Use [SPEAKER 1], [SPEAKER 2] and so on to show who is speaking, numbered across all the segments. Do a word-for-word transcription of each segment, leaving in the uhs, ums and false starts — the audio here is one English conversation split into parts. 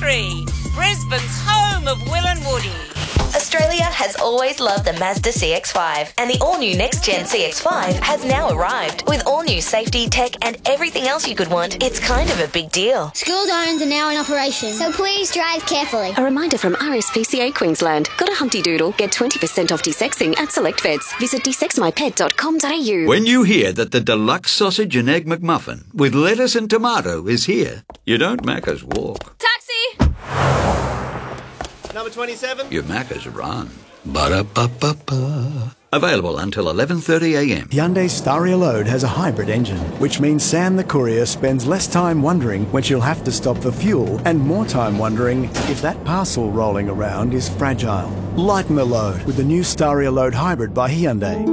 [SPEAKER 1] three, Brisbane's home of Will and Woody.
[SPEAKER 2] Australia has always loved the Mazda C X five, and the all-new next-gen C X five has now arrived. With all-new safety, tech and everything else you could want, it's kind of a big deal.
[SPEAKER 3] School zones are now in operation, so please drive carefully.
[SPEAKER 4] A reminder from R S P C A Queensland. Got a Humpty Doodle? Get twenty percent off desexing at select vets. Visit de sex my pet dot com dot a u.
[SPEAKER 5] When you hear that the deluxe sausage and egg McMuffin with lettuce and tomato is here, you don't Macca's walk.
[SPEAKER 6] Taxi!
[SPEAKER 7] Number twenty-seven.
[SPEAKER 5] You Macca's run. Ba-da-ba-ba-ba. Available until eleven thirty a m.
[SPEAKER 8] Hyundai Staria Load has a hybrid engine, which means Sam the courier spends less time wondering when she'll have to stop for fuel and more time wondering if that parcel rolling around is fragile. Lighten the load with the new Staria Load Hybrid by Hyundai.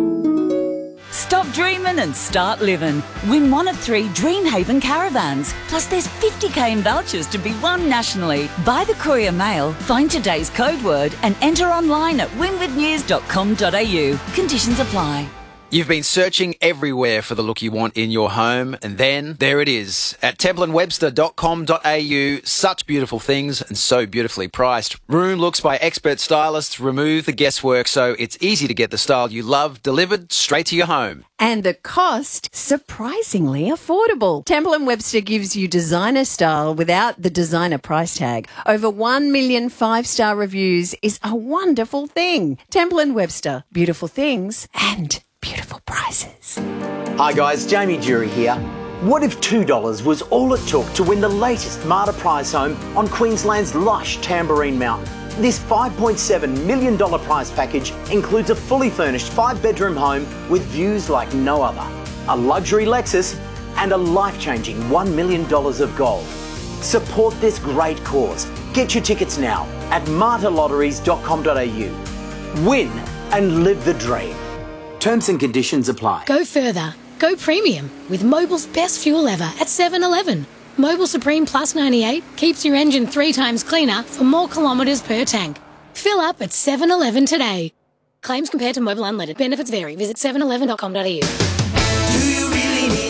[SPEAKER 9] Stop dreaming and start living. Win one of three Dreamhaven caravans. Plus there's fifty k in vouchers to be won nationally. Buy the Courier Mail, find today's code word and enter online at winwood news dot com dot a u. Conditions apply.
[SPEAKER 10] You've been searching everywhere for the look you want in your home, and then there it is at temple and webster dot com dot a u. Such beautiful things and so beautifully priced. Room looks by expert stylists remove the guesswork so it's easy to get the style you love delivered straight to your home.
[SPEAKER 11] And the cost, surprisingly affordable. Temple and Webster gives you designer style without the designer price tag. Over one million five-star reviews is a wonderful thing. Temple and Webster, beautiful things and beautiful prices.
[SPEAKER 12] Hi guys, Jamie Jury here. What if two dollars was all it took to win the latest Marta prize home on Queensland's lush Tamborine Mountain? This five point seven million dollars prize package includes a fully furnished five-bedroom home with views like no other, a luxury Lexus and a life-changing one million dollars of gold. Support this great cause. Get your tickets now at marta lotteries dot com dot a u. Win and live the dream. Terms and conditions apply.
[SPEAKER 13] Go further. Go premium with Mobil's best fuel ever at seven eleven. Mobil Supreme Plus ninety-eight keeps your engine three times cleaner for more kilometres per tank. Fill up at seven eleven today. Claims compared to Mobil Unleaded. Benefits vary. Visit seven eleven dot com dot a u.
[SPEAKER 14] Do you really need...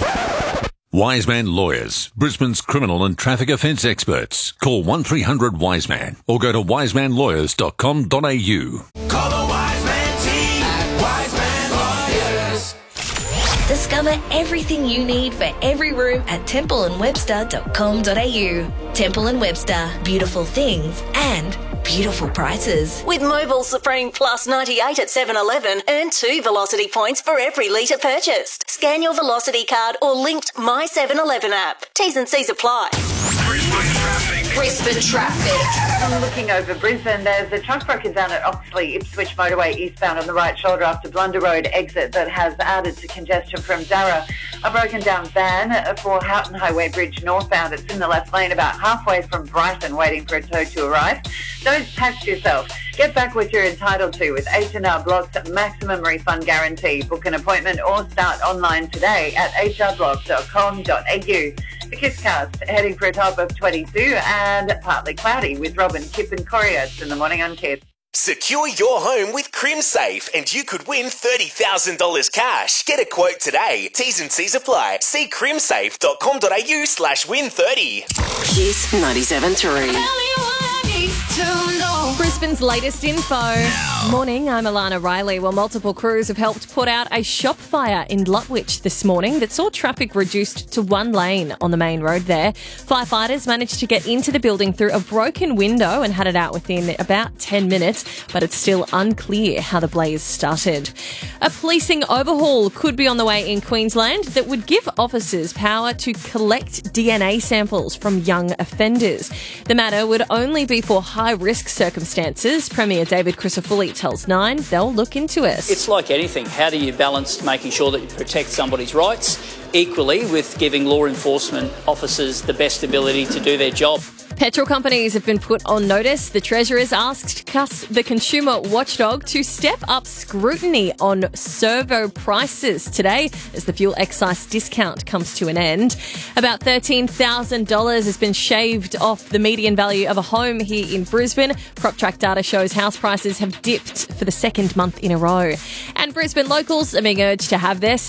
[SPEAKER 14] Wiseman Lawyers, Brisbane's criminal and traffic offence experts. Call one three hundred Wiseman or go to wiseman lawyers dot com dot a u. Call the Wiseman team at Wiseman Lawyers.
[SPEAKER 2] Discover everything you need for every room at temple and webster dot com dot a u. Temple and Webster, beautiful things and beautiful prices.
[SPEAKER 15] With Mobil Supreme Plus ninety-eight at seven eleven, earn two Velocity points for every litre purchased. Scan your Velocity card or linked My seven eleven app. T's and C's apply.
[SPEAKER 16] Brisbane traffic. I'm looking over Brisbane. There's a truck broken down at Oxley Ipswich motorway eastbound on the right shoulder after Blunder Road exit that has added to congestion from Darra. A broken down van for Houghton Highway Bridge northbound. It's in the left lane about halfway from Brighton waiting for a tow to arrive. Don't tax yourself. Get back what you're entitled to with H and R Block's maximum refund guarantee. Book an appointment or start online today at h r block dot com dot a u. The Kisscast heading for a top of twenty-two and partly cloudy with Robin, Kip and Coriots in the morning on Kiss.
[SPEAKER 17] Secure your home with CrimSafe and you could win thirty thousand dollars cash. Get a quote today. T's and C's apply. See crimsafe dot com dot a u slash win thirty.
[SPEAKER 4] Kiss ninety-seven point three.
[SPEAKER 6] Brisbane's latest info. Morning, I'm Alana Riley. Well, multiple crews have helped put out a shop fire in Lutwyche this morning that saw traffic reduced to one lane on the main road there. Firefighters managed to get into the building through a broken window and had it out within about ten minutes, but it's still unclear how the blaze started. A policing overhaul could be on the way in Queensland that would give officers power to collect D N A samples from young offenders. The matter would only be for high-risk circumstances. Premier David Crisafulli tells Nine they'll look into it.
[SPEAKER 18] It's like anything. How do you balance making sure that you protect somebody's rights equally with giving law enforcement officers the best ability to do their job?
[SPEAKER 6] Petrol companies have been put on notice. The Treasurer's asked the consumer watchdog to step up scrutiny on servo prices today as the fuel excise discount comes to an end. About thirteen thousand dollars has been shaved off the median value of a home here in Brisbane. PropTrack data shows house prices have dipped for the second month in a row. And Brisbane locals are being urged to have their